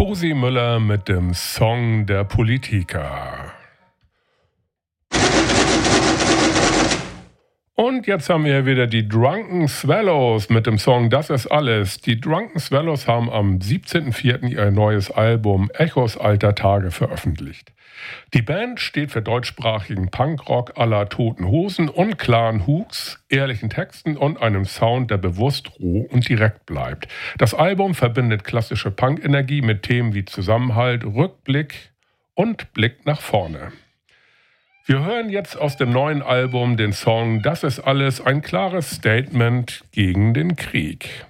Susi Müller mit dem Song der Politiker. Und jetzt haben wir wieder die Drunken Swallows mit dem Song Das ist alles. Die Drunken Swallows haben am 17.04. ihr neues Album Echos alter Tage veröffentlicht. Die Band steht für deutschsprachigen Punkrock à la Toten Hosen und klaren Hooks, ehrlichen Texten und einem Sound, der bewusst roh und direkt bleibt. Das Album verbindet klassische Punk-Energie mit Themen wie Zusammenhalt, Rückblick und Blick nach vorne. Wir hören jetzt aus dem neuen Album den Song Das ist alles, ein klares Statement gegen den Krieg.